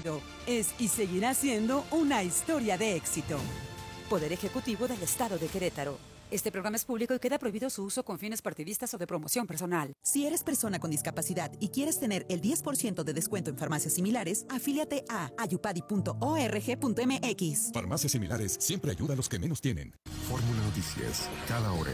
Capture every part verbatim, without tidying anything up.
sido, es y seguirá siendo una historia de éxito. Poder Ejecutivo del Estado de Querétaro. Este programa es público y queda prohibido su uso con fines partidistas o de promoción personal. Si eres persona con discapacidad y quieres tener el diez por ciento de descuento en farmacias similares, afíliate a ayupadi punto org punto mx. Farmacias similares siempre ayuda a los que menos tienen. Fórmula Noticias, cada hora.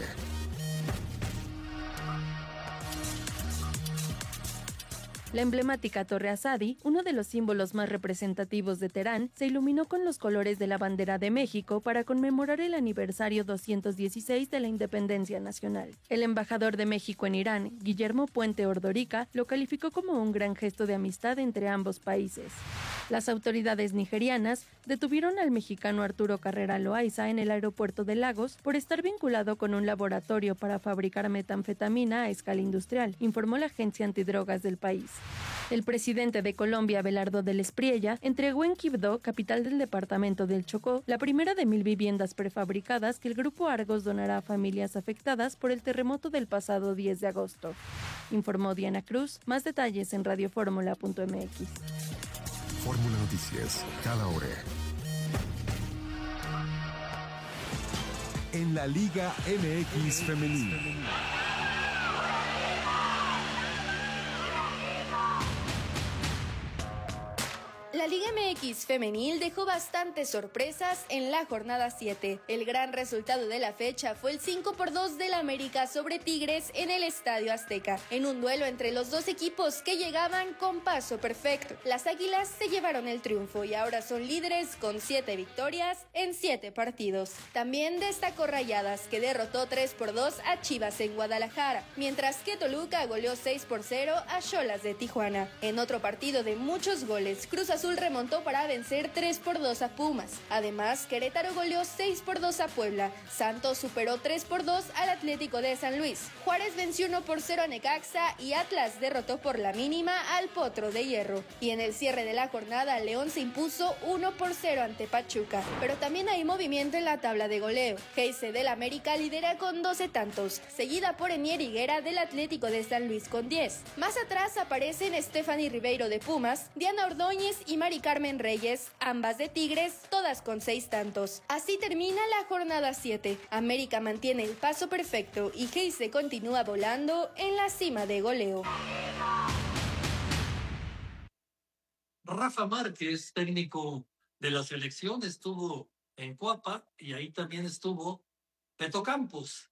La emblemática Torre Azadi, uno de los símbolos más representativos de Teherán, se iluminó con los colores de la bandera de México para conmemorar el aniversario doscientos dieciséis de la independencia nacional. El embajador de México en Irán, Guillermo Puente Ordorica, lo calificó como un gran gesto de amistad entre ambos países. Las autoridades nigerianas detuvieron al mexicano Arturo Carrera Loaiza en el aeropuerto de Lagos por estar vinculado con un laboratorio para fabricar metanfetamina a escala industrial, informó la agencia antidrogas del país. El presidente de Colombia, Abelardo del Espriella, entregó en Quibdó, capital del departamento del Chocó, la primera de mil viviendas prefabricadas que el Grupo Argos donará a familias afectadas por el terremoto del pasado diez de agosto. Informó Diana Cruz. Más detalles en radioformula punto m x. Fórmula Noticias, cada hora. En la Liga M X Femenil. La Liga M X Femenil dejó bastantes sorpresas en la jornada siete. El gran resultado de la fecha fue el cinco por dos del América sobre Tigres en el Estadio Azteca, en un duelo entre los dos equipos que llegaban con paso perfecto. Las Águilas se llevaron el triunfo y ahora son líderes con siete victorias en siete partidos. También destacó Rayadas, que derrotó tres por dos a Chivas en Guadalajara, mientras que Toluca goleó seis por cero a Xolas de Tijuana. En otro partido de muchos goles, Cruz Azul remontó para vencer tres por dos a Pumas. Además, Querétaro goleó seis por dos a Puebla. Santos superó tres por dos al Atlético de San Luis. Juárez venció uno por cero a Necaxa y Atlas derrotó por la mínima al Potro de Hierro. Y en el cierre de la jornada, León se impuso uno por cero ante Pachuca. Pero también hay movimiento en la tabla de goleo. Heise del América lidera con doce tantos, seguida por Enier Higuera del Atlético de San Luis con diez. Más atrás aparecen Stephanie Ribeiro de Pumas, Diana Ordóñez y Mari Carmen Reyes, ambas de Tigres, todas con seis tantos. Así termina la jornada siete. América mantiene el paso perfecto y Heise continúa volando en la cima de goleo. Rafa Márquez, técnico de la selección, estuvo en Coapa y ahí también estuvo Beto Campos.